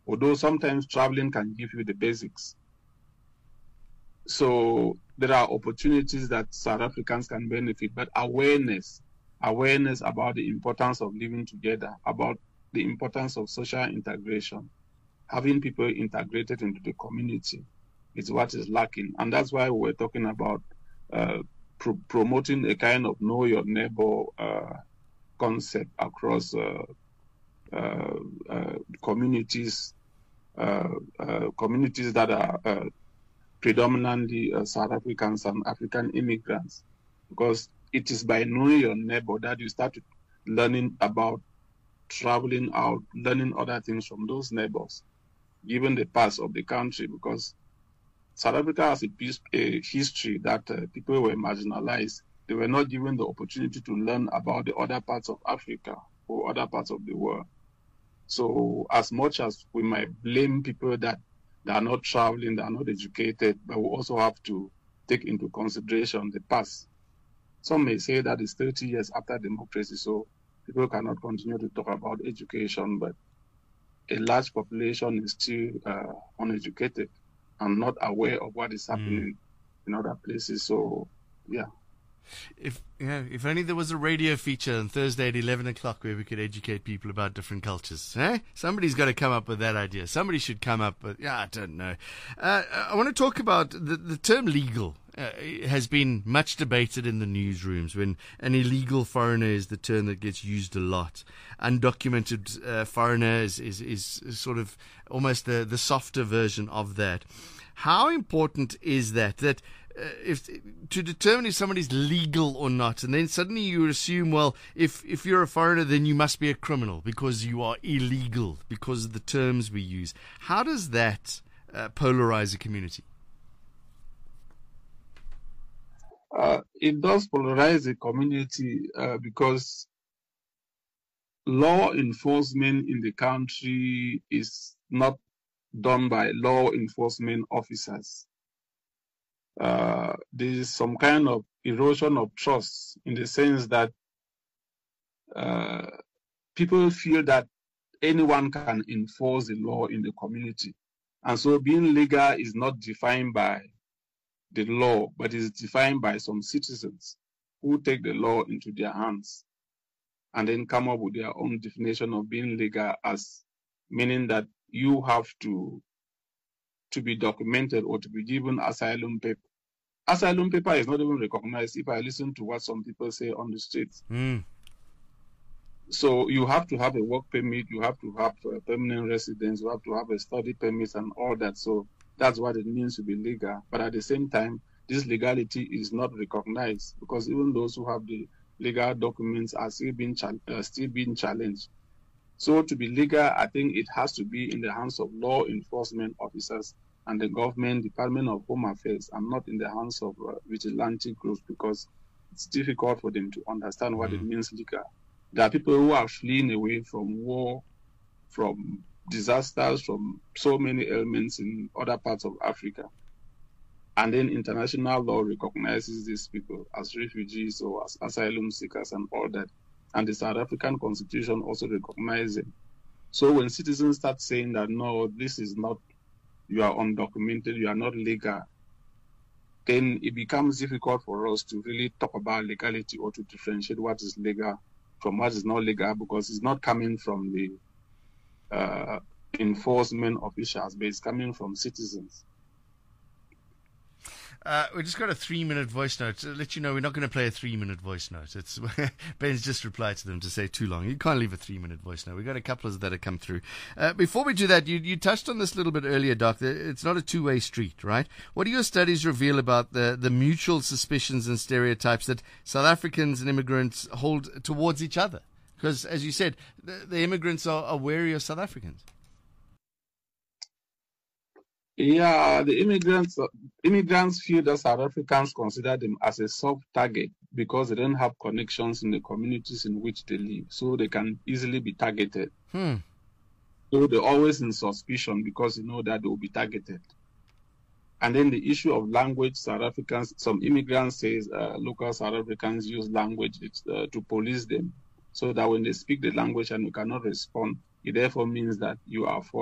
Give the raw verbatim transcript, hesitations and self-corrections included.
although sometimes traveling can give you the basics. So there are opportunities that South Africans can benefit, but awareness, awareness about the importance of living together, about the importance of social integration, having people integrated into the community is what is lacking. And that's why we're talking about uh, pro- promoting a kind of know your neighbor uh, concept across uh, uh, uh, communities, uh, uh, communities that are uh, predominantly uh, South Africans and African immigrants, because it is by knowing your neighbor that you start learning about traveling out, learning other things from those neighbors, given the past of the country, because South Africa has a, piece, a history that uh, people were marginalized. They were not given the opportunity to learn about the other parts of Africa or other parts of the world. So as much as we might blame people that they are not traveling, they are not educated, but we also have to take into consideration the past. Some may say that it's thirty years after democracy, so people cannot continue to talk about education, but a large population is still uh, uneducated and not aware of what is happening mm. in other places. So, yeah. If you know, if only there was a radio feature on Thursday at eleven o'clock where we could educate people about different cultures. Eh? Somebody's got to come up with that idea. Somebody should come up with, yeah, I don't know. Uh, I want to talk about the, the term legal. Uh, has been much debated in the newsrooms. When an illegal foreigner is the term that gets used a lot. Undocumented uh, foreigner is, is, is sort of almost the, the softer version of that. How important is that? That uh, if to determine if somebody's legal or not, and then suddenly you assume, well, if, if you're a foreigner, then you must be a criminal because you are illegal because of the terms we use. How does that uh, polarize a community? Uh, it does polarize the community uh, because law enforcement in the country is not done by law enforcement officers. Uh, there is some kind of erosion of trust in the sense that uh, people feel that anyone can enforce the law in the community. And so being legal is not defined by the law, but is defined by some citizens who take the law into their hands and then come up with their own definition of being legal, as meaning that you have to to be documented or to be given asylum paper. Asylum paper is not even recognized if I listen to what some people say on the streets. Mm. So you have to have a work permit, you have to have a permanent residence, you have to have a study permit and all that. So that's what it means to be legal. But at the same time, this legality is not recognized because even those who have the legal documents are still being, ch- uh, still being challenged. So to be legal, I think it has to be in the hands of law enforcement officers and the government, Department of Home Affairs, and not in the hands of uh, vigilante groups, because it's difficult for them to understand what mm. it means legal. There are people who are fleeing away from war, from disasters, from so many elements in other parts of Africa. And then international law recognizes these people as refugees or as asylum seekers and all that. And the South African Constitution also recognizes them. So when citizens start saying that, no, this is not, you are undocumented, you are not legal, then it becomes difficult for us to really talk about legality or to differentiate what is legal from what is not legal, because it's not coming from the uh, enforcement officials, but it's coming from citizens. Uh, we just got a three-minute voice note to let you know we're not going to play a three-minute voice note. It's Ben's just replied to them to say too long. You can't leave a three-minute voice note. We've got a couple of that have come through. Uh, before we do that, you, you touched on this a little bit earlier, Doc. It's not a two-way street, right? What do your studies reveal about the, the mutual suspicions and stereotypes that South Africans and immigrants hold towards each other? Because, as you said, the, the immigrants are, are wary of South Africans. Yeah, the immigrants immigrants feel that South Africans consider them as a soft target because they don't have connections in the communities in which they live, so they can easily be targeted. Hmm. So they're always in suspicion because they know that they will be targeted. And then the issue of language, South Africans, some immigrants say uh, local South Africans use language uh, to police them, so that when they speak the language and you cannot respond, it therefore means that you are for